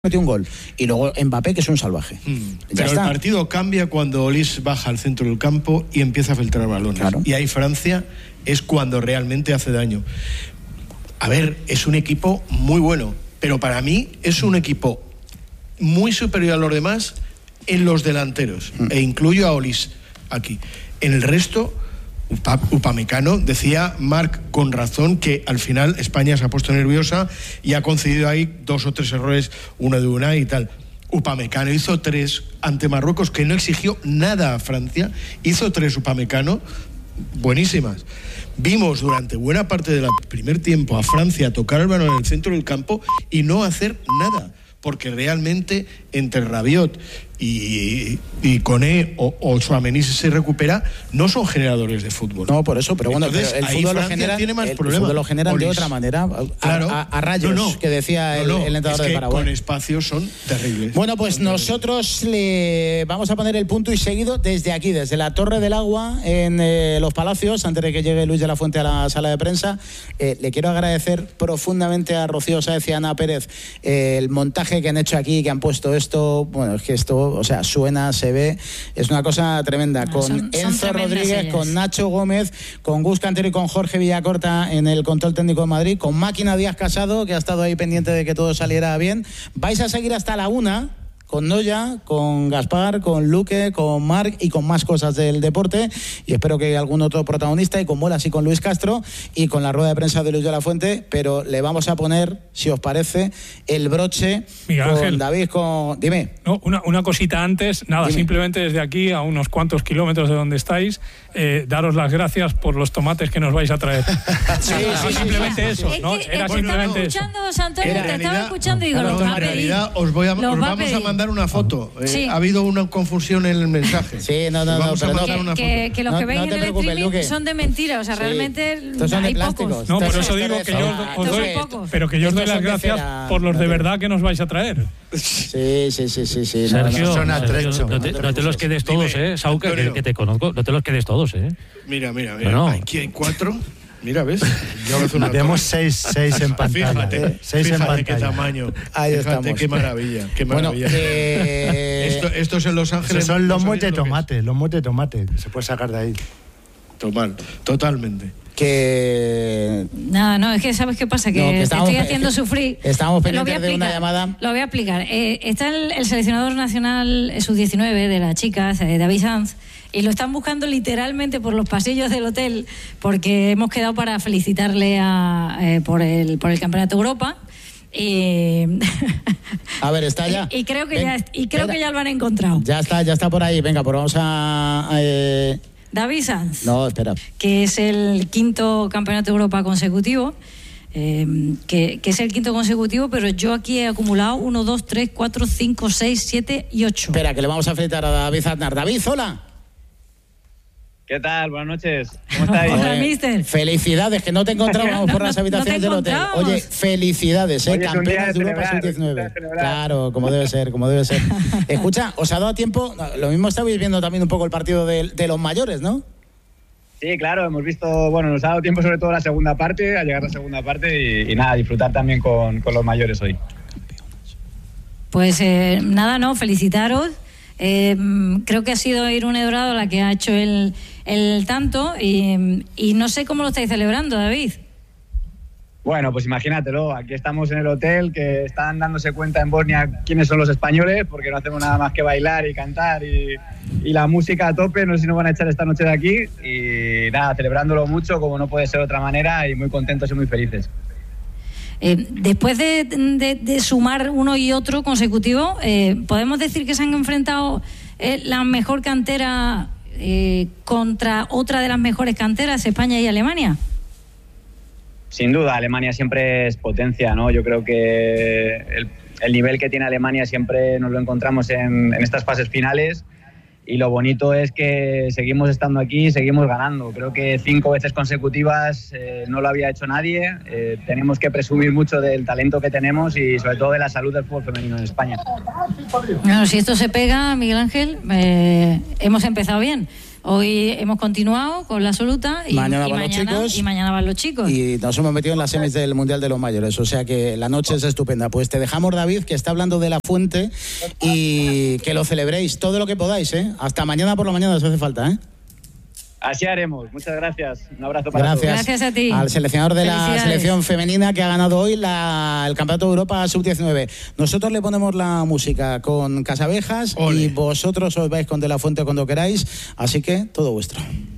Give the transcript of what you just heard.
metió un gol. Y luego Mbappé, que es un salvaje. Pero el partido cambia cuando Olís baja al centro del campo y empieza a filtrar balones. Claro. Y ahí Francia es cuando realmente hace daño. A ver, es un equipo muy bueno, pero para mí es un equipo muy superior a los demás en los delanteros. E incluyo a Olís aquí. En el resto, Upamecano, decía Marc con razón que al final España se ha puesto nerviosa y ha concedido ahí 2 o 3 errores, uno de Unai y tal. Upamecano hizo 3 ante Marruecos, que no exigió nada a Francia, hizo 3 Upamecano buenísimas. Vimos durante buena parte del primer tiempo a Francia tocar el balón en el centro del campo y no hacer nada, porque realmente entre Rabiot y Koné o Tchouaméni, si se recupera, no son generadores de fútbol. No, por eso, pero bueno, entonces, el fútbol lo generan, tiene más el problemas. fútbol lo generan de otra manera, a rayos, que decía el entrenador de Paraguay. Con espacios son terribles. Bueno, pues nosotros le vamos a poner el punto y seguido desde aquí, desde la Torre del Agua, en Los Palacios, antes de que llegue Luis de la Fuente a la sala de prensa. Le quiero agradecer profundamente a Rocío Sáez y a Ana Pérez el montaje que han hecho aquí, que han puesto esto. Bueno, es que esto, o sea, suena, se ve, es una cosa tremenda. Con Enzo Rodríguez, con Nacho Gómez, con Gus Cantero y con Jorge Villacorta en el control técnico de Madrid, con Máquina Díaz Casado, que ha estado ahí pendiente de que todo saliera bien. Vais a seguir hasta la 1 con Noya, con Gaspar, con Luque, con Marc y con más cosas del deporte, y espero que algún otro protagonista, y con Bolas y con Luis Castro y con la rueda de prensa de Luis de la Fuente, pero le vamos a poner, si os parece, el broche Miguel con Ángel. David, Dime. No, una cosita antes, nada, Dime. simplemente desde aquí, a unos cuantos kilómetros de donde estáis, daros las gracias por los tomates que nos vais a traer. Simplemente eso, ¿no? Era simplemente eso. Antonio, te estaba escuchando y digo, los va a en pedir. realidad os vamos a mandar una foto. Sí. Ha habido una confusión en el mensaje. Sí, no, que los que ven en el streaming Luque. son de mentira, o sea, realmente Estos son de hay plásticos. pocos. No, por eso digo que yo os doy, pero que yo os doy las gracias por los de verdad que nos vais a traer. Sí. Sergio, Son no te los quedes todos, Sauker, que te conozco, no te los quedes todos, Mira. Bueno. Aquí hay 4. Mira, ¿ves? Tenemos 6 en pantalla. Fíjate, 6 en pantalla. qué tamaño. Ahí Fíjate, estamos. qué maravilla. Bueno, Esto es en Los Ángeles. Esos son los motes de ¿sabéis lo que tomate, los motes de tomate, que se puede sacar de ahí. Totalmente. Que No, es que ¿sabes qué pasa? Que te estoy haciendo sufrir. Estamos pendientes de una llamada. Lo voy a explicar. Está el seleccionador nacional sub-19 de las chicas, David Sanz, y lo están buscando literalmente por los pasillos del hotel, porque hemos quedado para felicitarle por el Campeonato de Europa. A ver, está ya. Y creo que ya lo han encontrado. Ya está por ahí. Venga, pues vamos a... David Sanz. No, espera. Que es el 5º Campeonato de Europa consecutivo. Que es el 5º consecutivo, pero yo aquí he acumulado 1, 2, 3, 4, 5, 6, 7 y 8. Espera, que le vamos a felicitar a David Aznar. David, hola. ¿Qué tal? Buenas noches. ¿Cómo estáis? Hola, mister. Felicidades, que no te encontrábamos por las habitaciones del hotel. Oye, felicidades, campeones de Europa sub-19. Claro, como debe ser. Escucha, ¿os ha dado tiempo? Lo mismo estabais viendo también un poco el partido de los mayores, ¿no? Sí, claro, hemos visto, nos ha dado tiempo sobre todo la segunda parte, a llegar a la segunda parte y nada, disfrutar también con los mayores hoy. Pues felicitaros. Creo que ha sido Irune Dorado la que ha hecho el tanto y no sé cómo lo estáis celebrando, David. Bueno, pues imagínatelo, aquí estamos en el hotel, que están dándose cuenta en Bosnia quiénes son los españoles, porque no hacemos nada más que bailar y cantar y la música a tope, no sé si nos van a echar esta noche de aquí y nada, celebrándolo mucho como no puede ser de otra manera y muy contentos y muy felices. Después de sumar uno y otro consecutivo, ¿podemos decir que se han enfrentado la mejor cantera contra otra de las mejores canteras, España y Alemania? Sin duda, Alemania siempre es potencia, ¿no? Yo creo que el nivel que tiene Alemania siempre nos lo encontramos en estas fases finales. Y lo bonito es que seguimos estando aquí y seguimos ganando. Creo que 5 veces consecutivas no lo había hecho nadie. Tenemos que presumir mucho del talento que tenemos y sobre todo de la salud del fútbol femenino en España. Bueno, si esto se pega, Miguel Ángel, hemos empezado bien. Hoy hemos continuado con la absoluta y mañana van los chicos. Y nos hemos metido en las semis del Mundial de los Mayores, o sea que la noche es estupenda. Pues te dejamos, David, que está hablando de la Fuente, y que lo celebréis todo lo que podáis, ¿eh? Hasta mañana por la mañana si hace falta, ¿eh? Así haremos. Muchas gracias. Un abrazo para todos. Gracias a ti. Al seleccionador de la selección femenina que ha ganado hoy el Campeonato de Europa Sub-19. Nosotros le ponemos la música con Casabejas y vosotros os vais con De la Fuente cuando queráis. Así que todo vuestro.